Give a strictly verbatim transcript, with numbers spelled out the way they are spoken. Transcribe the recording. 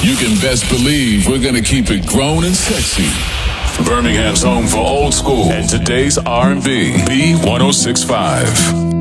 You can best believe we're gonna keep it grown and sexy. Birmingham's home for old school and today's R and B. B one oh six point five.